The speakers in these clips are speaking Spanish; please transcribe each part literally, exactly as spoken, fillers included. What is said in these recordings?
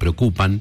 preocupan.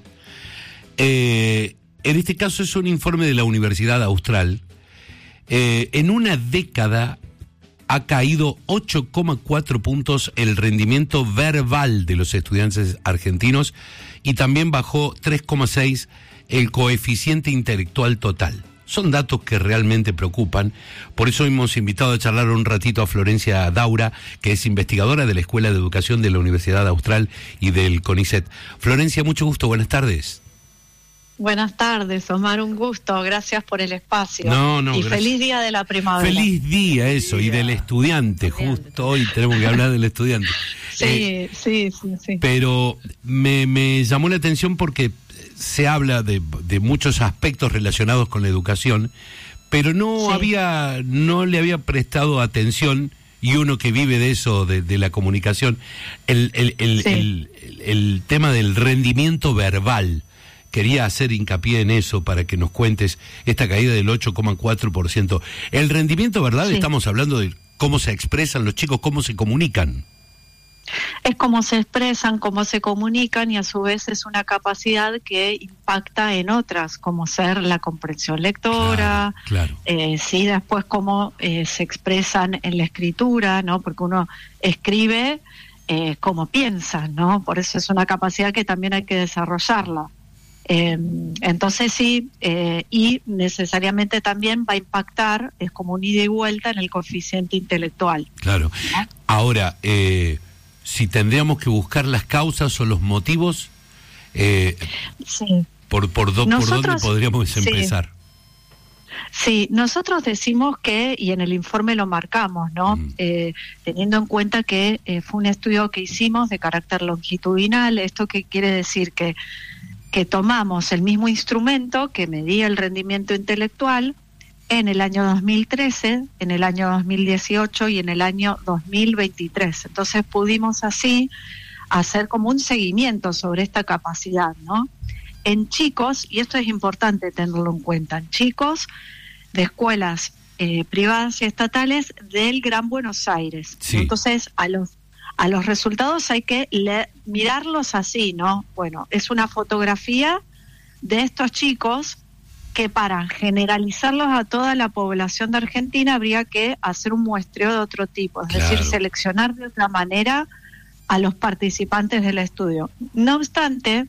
Eh, en este caso es un informe de la Universidad Austral. Eh, en una década ha caído ocho coma cuatro puntos el rendimiento verbal de los estudiantes argentinos y también bajó tres coma seis el coeficiente intelectual total. Son datos que realmente preocupan. Por eso hemos invitado a charlar un ratito a Florencia Daura, que es investigadora de la Escuela de Educación de la Universidad Austral y del CONICET. Florencia, mucho gusto, buenas tardes. Buenas tardes, Omar, un gusto, gracias por el espacio. No, no, y gracias. Feliz día de la primavera. Feliz día, eso, Feliz y del día. estudiante, justo hoy tenemos que hablar del estudiante. Sí, eh, sí, sí, sí. Pero me, me llamó la atención porque se habla de, de muchos aspectos relacionados con la educación, pero no Sí. había, no le había prestado atención, y uno que vive de eso, de, de la comunicación, el, el, el, Sí. el, el, el tema del rendimiento verbal. Quería hacer hincapié en eso para que nos cuentes esta caída del ocho coma cuatro por ciento. El rendimiento verbal, Sí. estamos hablando de cómo se expresan los chicos, cómo se comunican. Es cómo se expresan, cómo se comunican, y a su vez es una capacidad que impacta en otras, como ser la comprensión lectora, Claro, claro. eh, sí, después cómo eh, se expresan en la escritura, ¿no? Porque uno escribe eh, como piensa, ¿no? Por eso es una capacidad que también hay que desarrollarla. Eh, entonces sí, eh, y necesariamente también va a impactar, es como un ida y vuelta en el coeficiente intelectual. Claro. ¿No? Ahora, eh, si tendríamos que buscar las causas o los motivos, eh, Sí. por, por, do, Nosotros, ¿por dónde podríamos sí. empezar? Sí, nosotros decimos que, y en el informe lo marcamos, ¿no? Mm. Eh, teniendo en cuenta que eh, fue un estudio que hicimos de carácter longitudinal. ¿Esto qué quiere decir? Que que tomamos el mismo instrumento que medía el rendimiento intelectual en el año dos mil trece, en el año dos mil dieciocho y en el año dos mil veintitrés. Entonces pudimos así hacer como un seguimiento sobre esta capacidad, ¿no? En chicos, y esto es importante tenerlo en cuenta, en chicos de escuelas eh, privadas y estatales del Gran Buenos Aires. Sí. Entonces, a los A los resultados hay que le- mirarlos así, ¿no? Bueno, es una fotografía de estos chicos que para generalizarlos a toda la población de Argentina habría que hacer un muestreo de otro tipo, es Claro. decir, seleccionar de otra manera a los participantes del estudio. No obstante,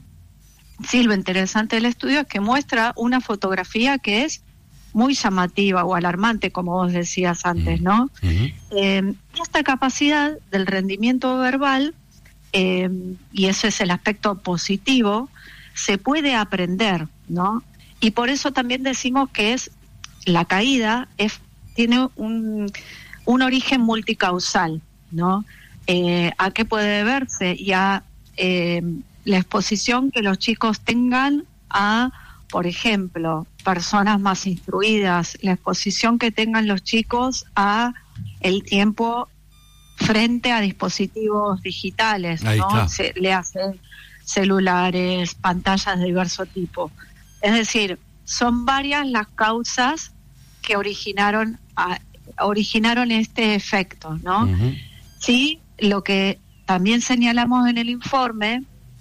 sí, lo interesante del estudio es que muestra una fotografía que es muy llamativa o alarmante, como vos decías antes, ¿no? Uh-huh. Eh, y esta capacidad del rendimiento verbal, eh, y ese es el aspecto positivo, se puede aprender, ¿no? Y por eso también decimos que es la caída es tiene un, un origen multicausal, ¿no? Eh, ¿A qué puede deberse? Y a eh, la exposición que los chicos tengan a, por ejemplo, personas más instruidas, la exposición que tengan los chicos a el tiempo frente a dispositivos digitales, Ahí ¿no? está. Se, le hacen celulares, pantallas de diverso tipo. Es decir, son varias las causas que originaron a, originaron este efecto, ¿no? Uh-huh. Sí, lo que también señalamos en el informe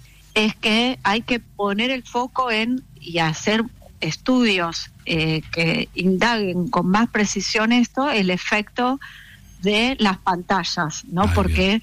es que hay que poner el foco en y hacer estudios eh, que indaguen con más precisión esto, el efecto de las pantallas, ¿no? Ay, Porque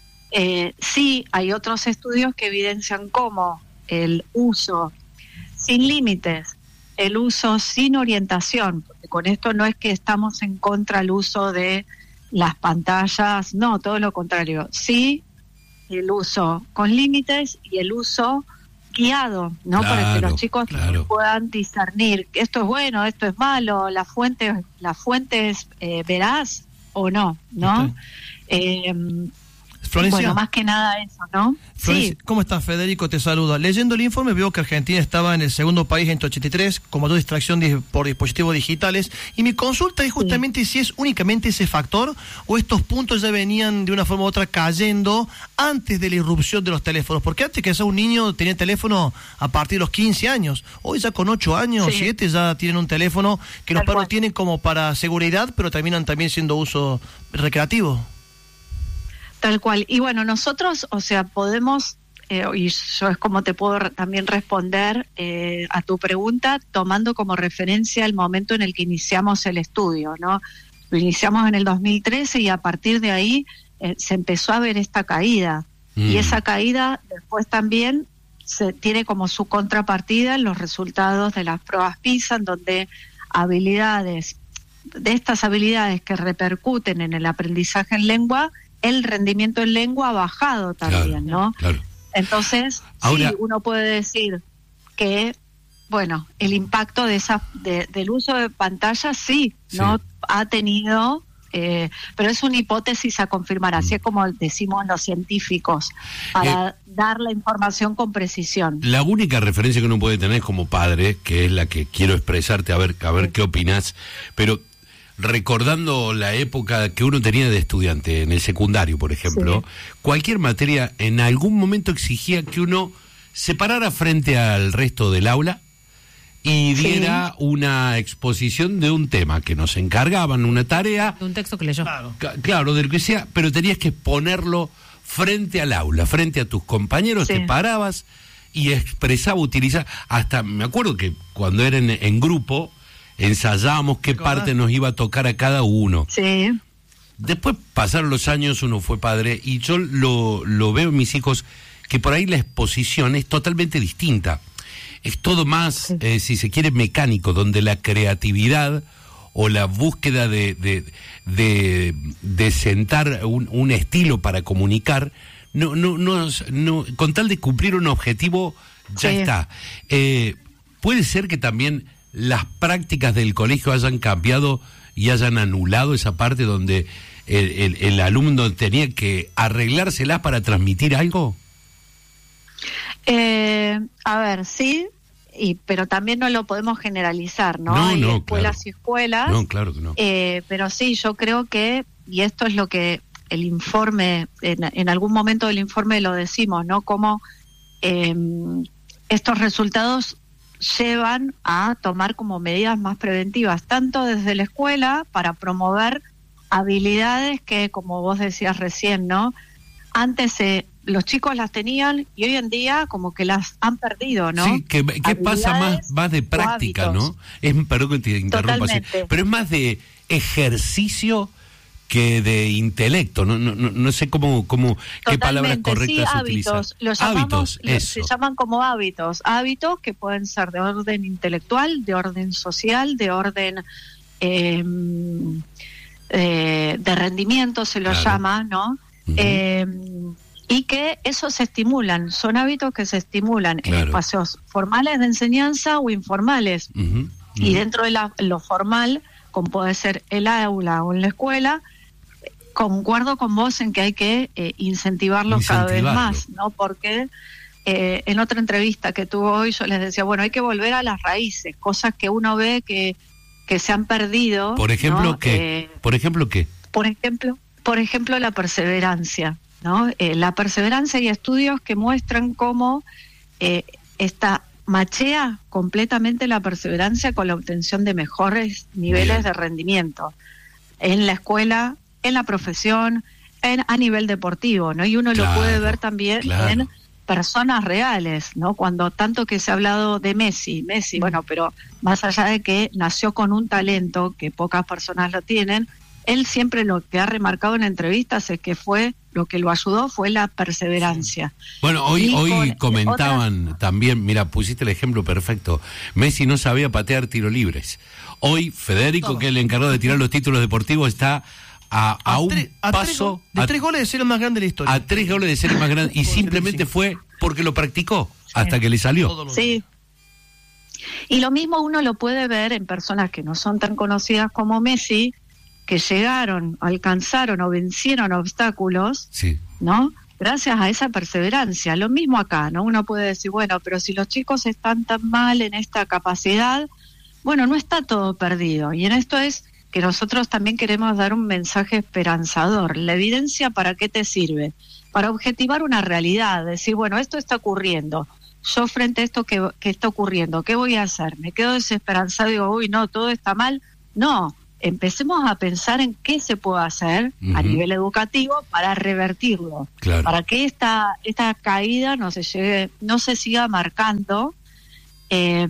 eh, sí hay otros estudios que evidencian cómo el uso sin límites, el uso sin orientación, porque con esto no es que estamos en contra del uso de las pantallas, no, todo lo contrario, sí el uso con límites y el uso guiado, ¿no? Claro, Para que los chicos claro. puedan discernir que esto es bueno, esto es malo, la fuente, la fuente es eh, veraz o no, ¿no? Okay. Eh, Florencia, bueno, más que nada eso, ¿no? Florencia, Sí. ¿cómo estás? Federico te saluda. Leyendo el informe veo que Argentina estaba en el segundo país entre ochenta y tres con mayor distracción di- por dispositivos digitales, y mi consulta es justamente si es únicamente ese factor o estos puntos ya venían de una forma u otra cayendo antes de la irrupción de los teléfonos, porque antes que sea un niño tenía teléfono a partir de los quince años, hoy ya con ocho años, Sí. siete ya tienen un teléfono que los Tal padres cual. tienen como para seguridad, pero terminan también siendo uso recreativo. Tal cual. Y bueno, nosotros, o sea, podemos eh, y yo es como te puedo re- también responder eh, a tu pregunta, tomando como referencia el momento en el que iniciamos el estudio, ¿no? Lo iniciamos en el dos mil trece y a partir de ahí eh, se empezó a ver esta caída. Mm. Y esa caída después también se tiene como su contrapartida en los resultados de las pruebas PISA, en donde habilidades, de estas habilidades que repercuten en el aprendizaje en lengua, el rendimiento en lengua ha bajado también, claro, ¿no? Claro. Entonces, Ahora, sí, uno puede decir que, bueno, el impacto de esa, de, del uso de pantallas sí, sí. no ha tenido, eh, pero es una hipótesis a confirmar, así es como decimos los científicos, para eh, dar la información con precisión. La única referencia que uno puede tener como padre, que es la que quiero expresarte, a ver, a ver sí. qué opinás, pero recordando la época que uno tenía de estudiante, en el secundario, por ejemplo, sí. cualquier materia en algún momento exigía que uno se parara frente al resto del aula y diera sí. una exposición de un tema que nos encargaban, una tarea. De un texto que leyó. Claro, claro, de lo que sea, pero tenías que ponerlo frente al aula, frente a tus compañeros, sí. te parabas y expresaba, utilizaba, hasta me acuerdo que cuando era en, en grupo, ensayábamos qué parte nos iba a tocar a cada uno. Sí. Después pasaron los años, uno fue padre, y yo lo, lo veo en mis hijos, que por ahí la exposición es totalmente distinta. Es todo más, sí. eh, si se quiere, mecánico, donde la creatividad o la búsqueda de, de, de, de sentar un, un estilo para comunicar, no, no, no, no, con tal de cumplir un objetivo, ya sí. está. Eh, puede ser que también las prácticas del colegio hayan cambiado y hayan anulado esa parte donde el, el, el alumno tenía que arreglárselas para transmitir algo. Eh, a ver, sí, y, pero también no lo podemos generalizar, ¿no? No, Hay no, escuelas claro. y escuelas. No, claro que no. Eh, pero sí, yo creo que, y esto es lo que el informe, en, en algún momento del informe lo decimos, ¿no? Cómo eh, estos resultados llevan a tomar como medidas más preventivas, tanto desde la escuela para promover habilidades que, como vos decías recién, ¿no? Antes eh, los chicos las tenían y hoy en día como que las han perdido, ¿no? Sí, que, que pasa más, más de práctica, ¿no? Es, perdón que te interrumpa, así, pero es más de ejercicio que de intelecto, no no no, no sé cómo cómo qué palabras correctas sí, utilizar. Hábitos, los llamamos, hábitos, los, eso. Se llaman como hábitos, hábitos que pueden ser de orden intelectual, de orden social, de orden eh, eh, de rendimiento se los claro. llama, ¿no? Uh-huh. Eh, y que esos se estimulan, son hábitos que se estimulan claro. en espacios formales de enseñanza o informales. Uh-huh. Uh-huh. Y dentro de la, lo formal, como puede ser el aula o en la escuela, concuerdo con vos en que hay que eh, incentivarlos cada vez más, ¿no? Porque eh, en otra entrevista que tuve hoy yo les decía, bueno, hay que volver a las raíces, cosas que uno ve que, que se han perdido. Por ejemplo, ¿no? ¿qué? Eh, ¿Por ejemplo qué? Por ejemplo, por ejemplo la perseverancia, ¿no? Eh, la perseverancia, hay estudios que muestran cómo eh, esta machea completamente la perseverancia con la obtención de mejores niveles Bien. de rendimiento en la escuela, en la profesión, en, a nivel deportivo, ¿no? Y uno claro, lo puede ver también claro. en personas reales, ¿no? Cuando tanto que se ha hablado de Messi, Messi, bueno, pero más allá de que nació con un talento que pocas personas lo tienen, él siempre lo que ha remarcado en entrevistas es que fue, lo que lo ayudó fue la perseverancia. Bueno, hoy, hoy comentaban otras... también, mira, pusiste el ejemplo perfecto, Messi no sabía patear tiro libres. Hoy Federico, Todo. que es el encargado de tirar los títulos deportivos, está a, a, a un tre, a paso... Tres, de a, tres goles de ser el más grande de la historia. A tres goles de ser el más grande, y simplemente fue porque lo practicó, sí. hasta que le salió. Sí. Y lo mismo uno lo puede ver en personas que no son tan conocidas como Messi, que llegaron, alcanzaron o vencieron obstáculos, sí. ¿no? Gracias a esa perseverancia. Lo mismo acá, ¿no? Uno puede decir, bueno, pero si los chicos están tan mal en esta capacidad, bueno, no está todo perdido. Y en esto es que nosotros también queremos dar un mensaje esperanzador. La evidencia, ¿para qué te sirve? Para objetivar una realidad, decir, bueno, esto está ocurriendo. Yo frente a esto que, que está ocurriendo, ¿qué voy a hacer? ¿Me quedo desesperanzado y digo, uy, no, todo está mal? No. empecemos a pensar en qué se puede hacer uh-huh. a nivel educativo para revertirlo, claro. para que esta esta caída no se llegue, no se siga marcando. Eh,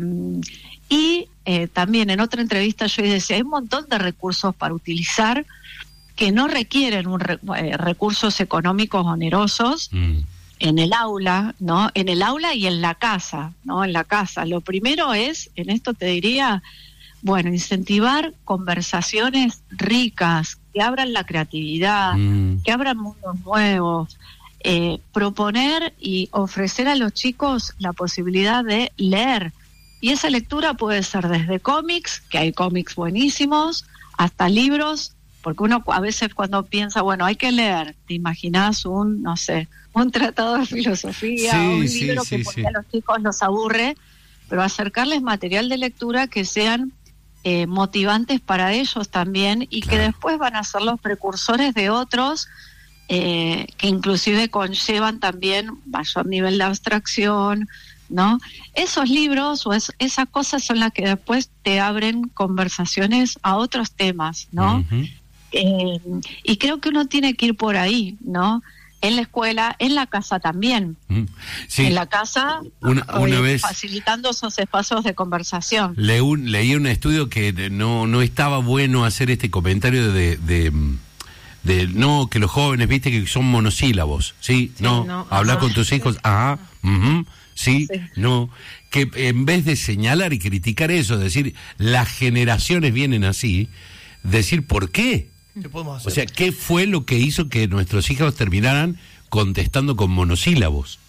y eh, también en otra entrevista yo decía, hay un montón de recursos para utilizar que no requieren un re, eh, recursos económicos onerosos mm. en el aula, ¿no? En el aula y en la casa, ¿no? En la casa. Lo primero es, en esto te diría, bueno, incentivar conversaciones ricas, que abran la creatividad, mm. que abran mundos nuevos, eh, proponer y ofrecer a los chicos la posibilidad de leer. Y esa lectura puede ser desde cómics, que hay cómics buenísimos, hasta libros, porque uno a veces cuando piensa, bueno, hay que leer, te imaginas un, no sé, un tratado de filosofía, sí, un sí, libro sí, que sí, por sí. a los chicos los aburre, pero acercarles material de lectura que sean eh, motivantes para ellos también y claro. que después van a ser los precursores de otros eh, que inclusive conllevan también mayor nivel de abstracción, ¿no? Esos libros o es, esas cosas son las que después te abren conversaciones a otros temas, ¿no? Uh-huh. Eh, y creo que uno tiene que ir por ahí, ¿no? En la escuela, en la casa también. Sí. En la casa, una, una eh, vez facilitando esos espacios de conversación. Le un, leí un estudio que no, no estaba bueno hacer este comentario de, de, de no, que los jóvenes, viste, que son monosílabos, ¿sí? sí no, no hablar con tus hijos, sí. ajá, uh-huh, sí, sí, no. Que en vez de señalar y criticar eso, decir, las generaciones vienen así, decir, ¿por qué? ¿Qué podemos hacer? O sea, ¿qué fue lo que hizo que nuestros hijos terminaran contestando con monosílabos?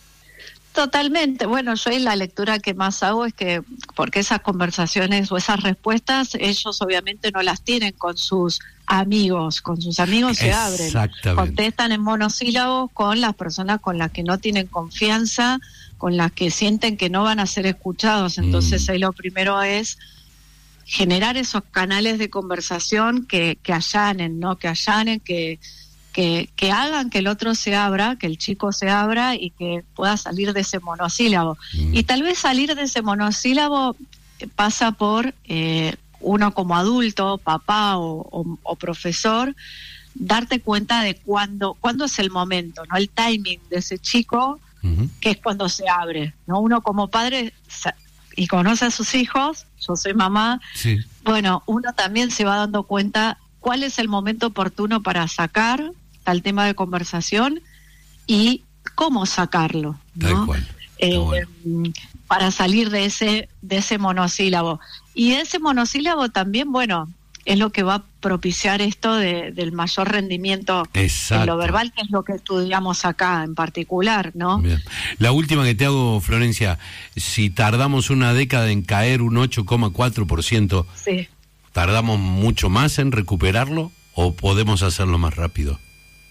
Totalmente. Bueno, yo la lectura que más hago es que, porque esas conversaciones o esas respuestas, ellos obviamente no las tienen con sus amigos, con sus amigos se abren. Contestan en monosílabos con las personas con las que no tienen confianza, con las que sienten que no van a ser escuchados. Entonces mm. ahí lo primero es generar esos canales de conversación que, que allanen, ¿no? Que allanen, que, que, que hagan que el otro se abra, que el chico se abra y que pueda salir de ese monosílabo. Mm. Y tal vez salir de ese monosílabo pasa por eh, uno como adulto, papá o, o, o profesor, darte cuenta de cuándo, cuándo es el momento, ¿no? El timing de ese chico, uh-huh. que es cuando se abre, ¿no? Uno como padre y conoce a sus hijos, yo soy mamá, sí. bueno, uno también se va dando cuenta cuál es el momento oportuno para sacar tal tema de conversación y cómo sacarlo, ¿no? Tal cual. Eh, bueno. Para salir de ese de ese monosílabo. Y ese monosílabo también, bueno, es lo que va a propiciar esto de, del mayor rendimiento Exacto. en lo verbal, que es lo que estudiamos acá en particular, ¿no? Bien. La última que te hago, Florencia, si tardamos una década en caer un ocho coma cuatro por ciento, sí. ¿tardamos mucho más en recuperarlo o podemos hacerlo más rápido?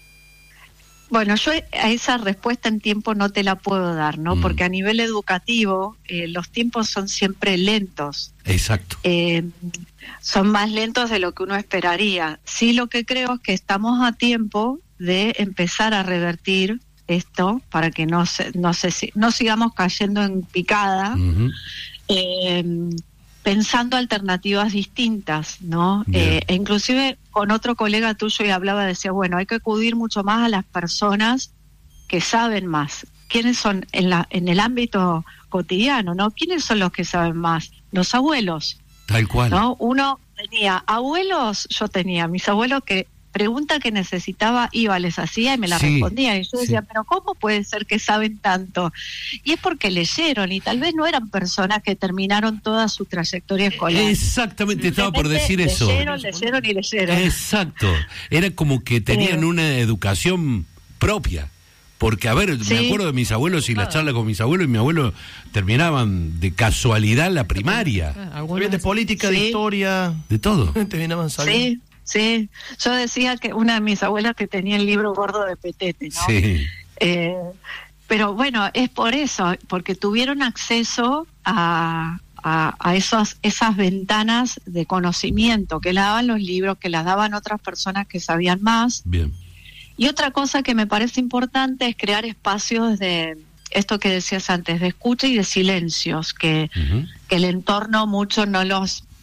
Bueno, yo a esa respuesta en tiempo no te la puedo dar, ¿no? Mm. Porque a nivel educativo eh, los tiempos son siempre lentos. Exacto. Eh, son más lentos de lo que uno esperaría. Sí, lo que creo es que estamos a tiempo de empezar a revertir esto para que no se, no se, no sigamos cayendo en picada, uh-huh. eh, pensando alternativas distintas, ¿no? Eh, e inclusive con otro colega tuyo y hablaba, decía, bueno, hay que acudir mucho más a las personas que saben más. ¿Quiénes son en la en el ámbito cotidiano, no? ¿Quiénes son los que saben más? Los abuelos. Tal cual. ¿No? Uno tenía abuelos, yo tenía mis abuelos que pregunta que necesitaba, iba, les hacía y me la sí, respondían. Y yo decía, sí. pero ¿cómo puede ser que saben tanto? Y es porque leyeron y tal vez no eran personas que terminaron toda su trayectoria escolar. Exactamente, estaba por decir eso. Leyeron, leyeron y leyeron. Exacto. Era como que tenían sí. una educación propia. Porque, a ver, sí. me acuerdo de mis abuelos y las charlas con mis abuelos, y mi abuelo terminaban de casualidad la primaria. Algunos de política, sí. de historia. De todo. Terminaban saliendo. Sí, sí. Yo decía que una de mis abuelas que tenía el libro gordo de Petete, ¿no? Sí. Eh, pero bueno, es por eso, porque tuvieron acceso a, a, a esos, esas ventanas de conocimiento que le daban los libros, que las daban otras personas que sabían más. Bien. Y otra cosa que me parece importante es crear espacios de esto que decías antes, de escucha y de silencios, que, uh-huh. que el entorno mucho no los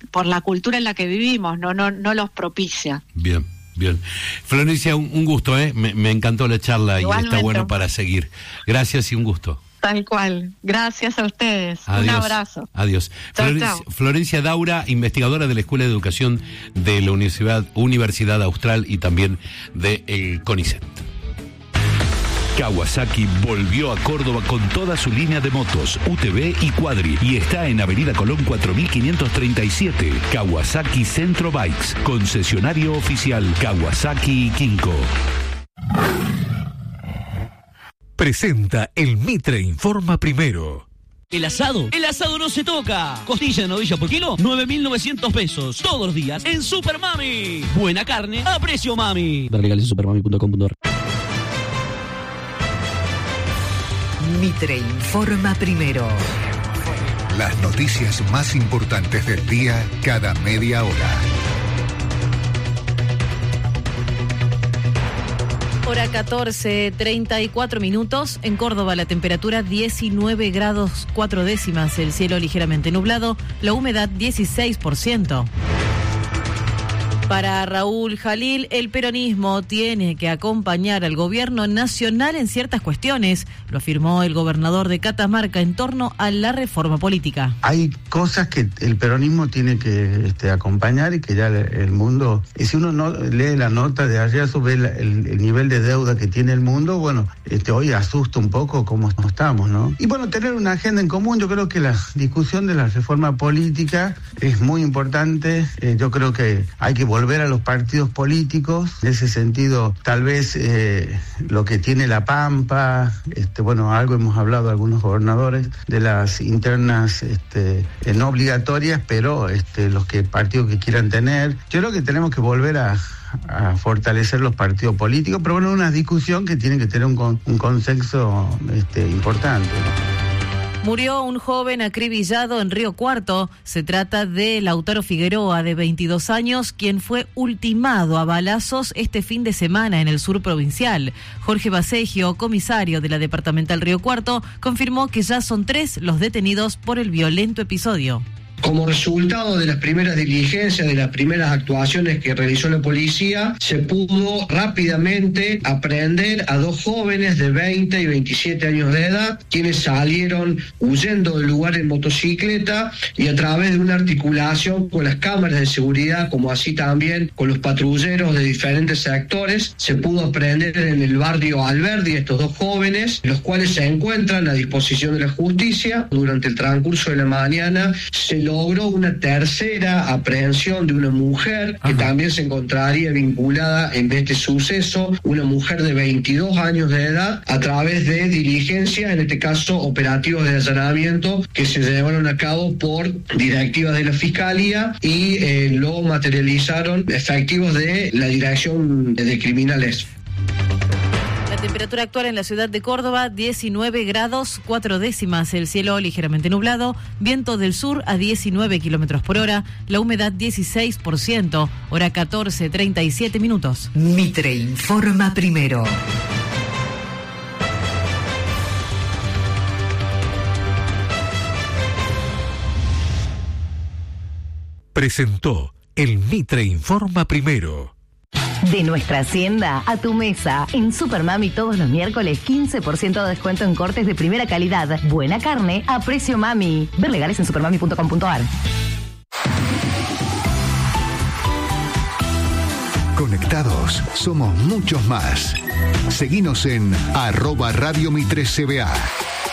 por la cultura en la que vivimos, no, no, no los propicia. Bien. Bien. Florencia, un, un gusto, ¿eh? Me, me encantó la charla. Igualmente. Y está bueno para seguir. Gracias y un gusto. Tal cual. Gracias a ustedes. Adiós. Un abrazo. Adiós. Chau, Florencia, chau. Florencia Daura, investigadora de la Escuela de Educación de la Universidad, Universidad Austral y también de el CONICET. Kawasaki volvió a Córdoba con toda su línea de motos, U T V y Quadri, y está en Avenida Colón cuatro mil quinientos treinta y siete. Kawasaki Centro Bikes, concesionario oficial Kawasaki y Kinko. Presenta el Mitre Informa Primero. El asado, el asado no se toca. Costilla de novilla por kilo, nueve mil novecientos pesos. Todos los días en Super Mami. Buena carne a precio mami. Ver legales en supermami punto com punto a r. Mitre Informa Primero. Las noticias más importantes del día cada media hora. Hora catorce, treinta y cuatro minutos. En Córdoba la temperatura diecinueve grados cuatro décimas. El cielo ligeramente nublado. La humedad dieciséis por ciento. Para Raúl Jalil, el peronismo tiene que acompañar al gobierno nacional en ciertas cuestiones, lo afirmó el gobernador de Catamarca en torno a la reforma política. Hay cosas que el peronismo tiene que este, acompañar y que ya el mundo, y si uno no lee la nota de ayer sobre el, el, el nivel de deuda que tiene el mundo, bueno, este, hoy asusta un poco cómo estamos, ¿no? Y bueno, tener una agenda en común, yo creo que la discusión de la reforma política es muy importante, eh, yo creo que hay que volver a los partidos políticos. En ese sentido, tal vez eh, lo que tiene La Pampa, este, bueno, algo hemos hablado algunos gobernadores de las internas este, eh, no obligatorias, pero este, los que partidos que quieran tener. Yo creo que tenemos que volver a a fortalecer los partidos políticos, pero bueno, una discusión que tiene que tener un, con, un consenso este, importante, ¿no? Murió un joven acribillado en Río Cuarto. Se trata de Lautaro Figueroa, de veintidós años, quien fue ultimado a balazos este fin de semana en el sur provincial. Jorge Basegio, comisario de la departamental Río Cuarto, confirmó que ya son tres los detenidos por el violento episodio. Como resultado de las primeras diligencias, de las primeras actuaciones que realizó la policía, se pudo rápidamente aprehender a dos jóvenes de veinte y veintisiete años de edad, quienes salieron huyendo del lugar en motocicleta, y a través de una articulación con las cámaras de seguridad, como así también con los patrulleros de diferentes sectores, se pudo aprehender en el barrio Alberdi a estos dos jóvenes, los cuales se encuentran a disposición de la justicia. Durante el transcurso de la mañana se lo logró una tercera aprehensión de una mujer que Ajá. también se encontraría vinculada en este suceso, una mujer de veintidós años de edad, a través de diligencias, en este caso operativos de allanamiento que se llevaron a cabo por directivas de la Fiscalía y eh, lo materializaron efectivos de la Dirección de Criminales. La temperatura actual en la ciudad de Córdoba, diecinueve grados cuatro décimas, el cielo ligeramente nublado, viento del sur a diecinueve kilómetros por hora, la humedad dieciséis por ciento, hora catorce, treinta y siete minutos. Mitre Informa Primero. Presentó el Mitre Informa Primero. De nuestra hacienda a tu mesa. En Supermami todos los miércoles quince por ciento de descuento en cortes de primera calidad. Buena carne a precio mami. Ver legales en supermami punto com punto a r. Conectados somos muchos más. Seguinos en arroba Radio Mitre C B A.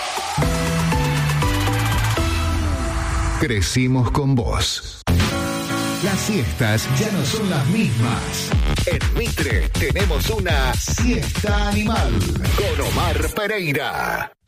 Crecimos con vos. Las siestas ya no son las mismas. En Mitre tenemos una siesta animal con Omar Pereira.